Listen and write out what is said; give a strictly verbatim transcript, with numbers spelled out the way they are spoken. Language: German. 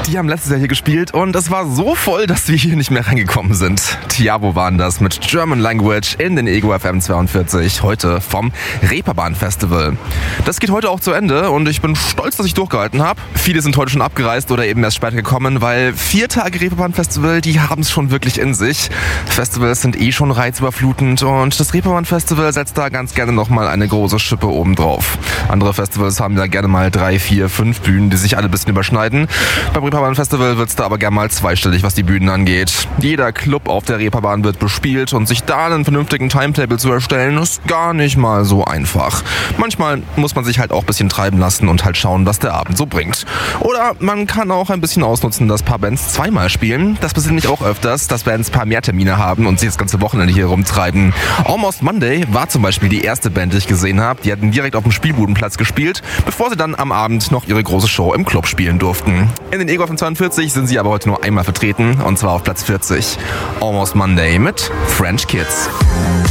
Die haben letztes Jahr hier gespielt und es war so voll, dass wir hier nicht mehr reingekommen sind. Tiabo waren das mit German Language in den Ego F M zweiundvierzig, heute vom Reeperbahn Festival. Das geht heute auch zu Ende und ich bin stolz, dass ich durchgehalten habe. Viele sind heute schon abgereist oder eben erst später gekommen, weil vier Tage Reeperbahn Festival, die haben es schon wirklich in sich. Festivals sind eh schon reizüberflutend und das Reeperbahn Festival setzt da ganz gerne nochmal eine große Schippe obendrauf. Andere Festivals haben da gerne mal drei, vier, fünf Bühnen, die sich alle ein bisschen überschneiden. Beim Reeperbahn Festival wird's da aber gerne mal zweistellig, was die Bühnen angeht. Jeder Club auf der Reeperbahn wird bespielt und sich da einen vernünftigen Timetable zu erstellen, ist gar nicht mal so einfach. Manchmal muss man sich halt auch ein bisschen treiben lassen und halt schauen, was der Abend so bringt. Oder man kann auch ein bisschen ausnutzen, dass ein paar Bands zweimal spielen. Das passiert nämlich auch öfters, dass Bands ein paar mehr Termine haben und sich das ganze Wochenende hier rumtreiben. Almost Monday war zum Beispiel die erste Band, die ich gesehen habe. Die hatten direkt auf dem Spielbudenplatz gespielt, bevor sie dann am Abend noch ihre große Show im Club spielen durften. In den Ego F M zweiundvierzig sind sie aber heute nur einmal vertreten, und zwar auf Platz vierzig. Almost Monday mit French Kids.